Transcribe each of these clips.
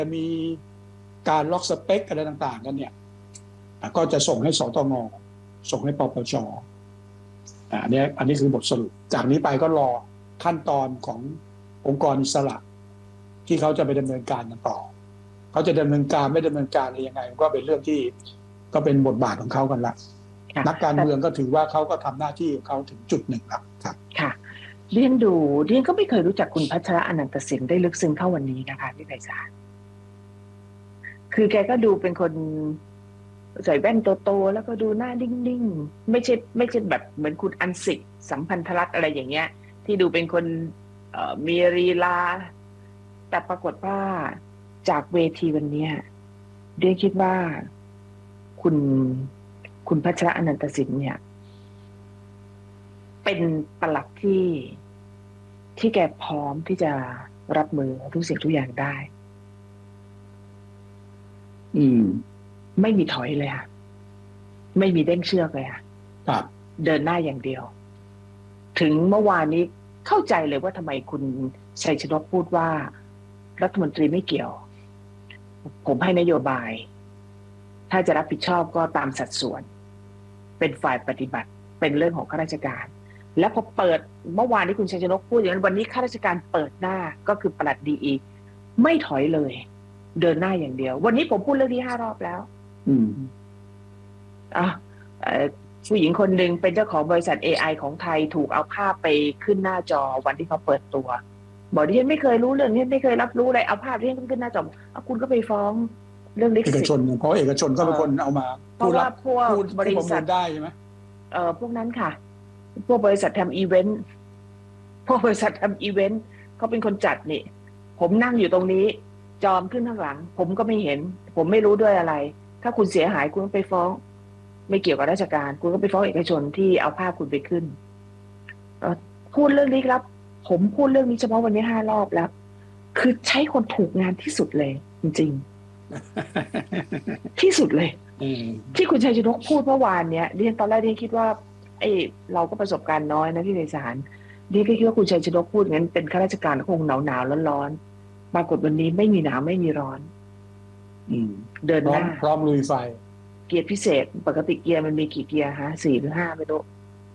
มีการล็อกสเปคอะไรต่างๆกันเนี่ยก็จะส่งให้สตงส่งให้ปปชอันนี้คือบทสรุปจากนี้ไปก็รอขั้นตอนขององค์กรอิสระที่เขาจะไปดำเนินการกันต่อเขาจะดำเนินการไม่ดำเนินการอะไรยังไงก็เป็นเรื่องที่ก็เป็นบทบาทของเขากันละนักการเมืองก็ถือว่าเขาก็ทำหน้าที่ของเขาถึงจุดหนึ่งแล้วครับค่ะเรียนก็ไม่เคยรู้จักคุณพัชระอนันตสินได้ลึกซึ้งเท่าวันนี้นะคะพี่ไพศาลคือแกก็ดูเป็นคนใส่แว่นโตๆแล้วก็ดูหน้านิ่งๆไม่ใช่แบบเหมือนคุณอันสิทธิ์สัมพันธรัตน์อะไรอย่างเงี้ยที่ดูเป็นคนมีลีลาแต่ปรากฏว่าจากเวทีวันนี้เรียนคิดว่าคุณพัชระอนันตสินเนี่ยเป็นปลัดที่แกพร้อมที่จะรับมือทุกสิ่งทุกอย่างได้ไม่มีถอยเลยค่ะไม่มีเด้งเชือกเลยค่ะเดินหน้าอย่างเดียวถึงเมื่อวานนี้เข้าใจเลยว่าทำไมคุณชัยชนกพูดว่ารัฐมนตรีไม่เกี่ยวผมให้นโยบายถ้าจะรับผิดชอบก็ตามสัดส่วนเป็นฝ่ายปฏิบัติเป็นเรื่องของข้าราชการแล้วพอเปิดเมื่อวานนี้คุณชัยชนกพูดอย่างนั้นวันนี้ข้าราชการเปิดหน้าก็คือปลัดดีไม่ถอยเลยเดินหน้าอย่างเดียววันนี้ผมพูดเรื่องที่5 รอบแล้วผู้หญิงคนหนึ่งเป็นเจ้าของบริษัท AI ของไทยถูกเอาภาพไปขึ้นหน้าจอวันที่เขาเปิดตัวบอกดิฉันไม่เคยรู้เรื่องนี้ไม่เคยรับรู้อะไรเอาภาพที่ขึ้นหน้าจอคุณก็ไปฟ้องเรื่องลิขสิทธิ์เอกชนเพราะเอกชนก็เป็นคนเอามาเพราะว่าพวกบริษัทได้ใช่ไหมพวกนั้นค่ะพวกบริษัททำอีเวนต์เขาเป็นคนจัดนี่ผมนั่งอยู่ตรงนี้จอมขึ้นข้างหลังผมก็ไม่เห็นผมไม่รู้ด้วยอะไรถ้าคุณเสียหายคุณก็ไปฟ้องไม่เกี่ยวกับราชการคุณก็ไปฟ้องเอกชนที่เอาภาพคุณไปขึ้นพูดเรื่องนี้ครับผมพูดเรื่องนี้เฉพาะวันนี้5 รอบแล้วคือใช้คนถูกงานที่สุดเลยจริงๆที่สุดเลยที่คุณชัยชนกพูดเมื่อวานเนี้ยเรียนตอนแรกเรียนคิดว่าเราก็ประสบการณ์น้อยนะพี่ไพศาลเรียนก็คิดว่าคุณชัยชนกพูดงั้นเป็นข้าราชการคงหนาวร้อนปรากฏวันนี้ไม่มีหนาวไม่มีร้อนเดินหน้าพร้อมลุยไฟเกียร์พิเศษปกติเกียร์มันมีกี่เกียร์ฮะ4 หรือ 5ไม่รู้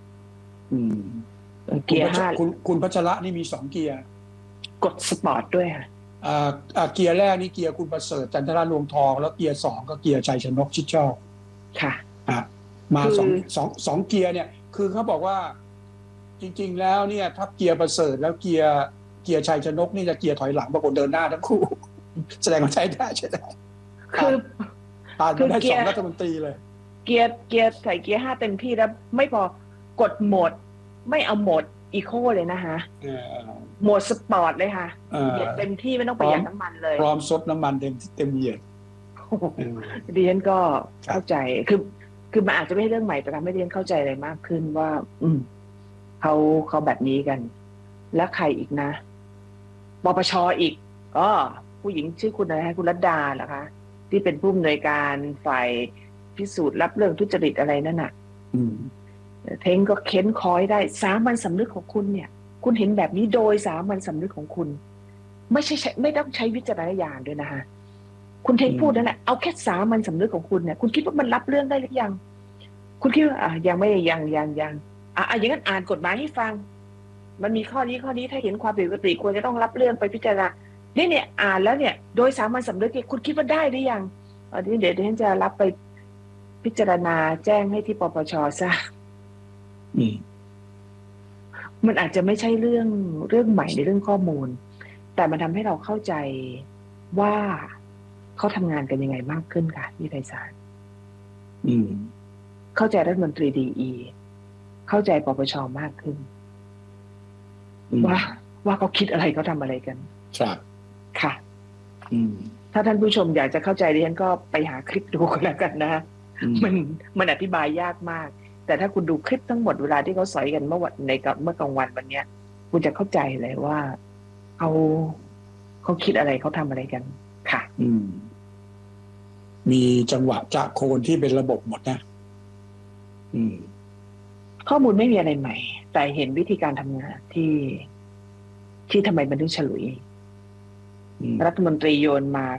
เกียร์5 คุณพัชระนี่มี2เกียร์กดสปอร์ตด้วยค่ะเกียร์แรกนี่เกียร์คุณประเสริฐจันทราลวงทองแล้วเกียร์2ก็เกียร์ชัยชนกชิดชอบค่ะมาสองเกียร์เนี่ยคือเขาบอกว่าจริงๆแล้วเนี่ยถ้าเกียร์ประเสริฐแล้วเกียร์ชัยชนกนี่จะเกียร์ถอยหลังปรากฏเดินหน้าทั้งคู่แสดงว่าใช้ได้คือผ่านไปได้2 รัฐมนตรีเลยเกียร์ใส่เกียร์5เต็มที่แล้วไม่พอกดโหมดไม่เอาโหมดอีโคเลยนะคะโหมดสปอร์ตเลยค่ะเหยียดเต็มที่ไม่ต้องประหยัดน้ำมันเลยพร้อมซดน้ำมันเต็มเหยียดดิฉันก็เข้าใจคือมันอาจจะไม่ใช่เรื่องใหม่แต่ทำให้ดิฉันเข้าใจอะไรมากขึ้นว่าเขาแบบนี้กันแล้วใครอีกนะปปชอีกผู้หญิงชื่อคุณอะไรคุณรัตดาเหรอคะที่เป็นผู้อำนวยการฝ่ายพิสูจน์รับเรื่องทุจริตอะไรนั่นน่ะเท้งก็เค้นคอยได้สามัญสำนึกของคุณเนี่ยคุณเห็นแบบนี้โดยสามัญสำนึกของคุณไม่ต้องใช้วิจารณญาณด้วยนะคะคุณเท้งพูดนั่นแหละเอาแค่สามัญสำนึกของคุณเนี่ยคุณคิดว่ามันรับเรื่องได้หรือยังคุณคิดว่ายังไม่ยังอย่างนั้นอ่านกฎหมายให้ฟังมันมีข้อนี้ถ้าเห็นความผิดปกติควรจะต้องรับเรื่องไปพิจารณาเนี่ยอ่านแล้วเนี่ยโดยสามัญสำนึกคุณคิดว่าได้หรือยังเดี๋ยวฉันจะรับไปพิจารณาแจ้งให้ที่ปปชซะมันอาจจะไม่ใช่เรื่องใหม่ในเรื่องข้อมูลแต่มันทำให้เราเข้าใจว่าเขาทำงานกันยังไงมากขึ้นค่ะพี่ไพศาลเข้าใจรัฐมนตรีดีเข้าใจปปชมากขึ้นว่าเขาคิดอะไรเขาทำอะไรกันครับค่ะถ้าท่านผู้ชมอยากจะเข้าใจดิฉันก็ไปหาคลิปดูกันแล้วกันนะมันอธิบายยากมากแต่ถ้าคุณดูคลิปทั้งหมดเวลาที่เขาสอยกันเมื่อกลางวันวันนี้คุณจะเข้าใจเลยว่าเขาคิดอะไรเขาทำอะไรกันค่ะมีจังหวะจะโคนที่เป็นระบบหมดนะข้อมูลไม่มีอะไรใหม่แต่เห็นวิธีการทำงานที่ทำไมมันถึงฉลุยรัฐมนตรีโยนมา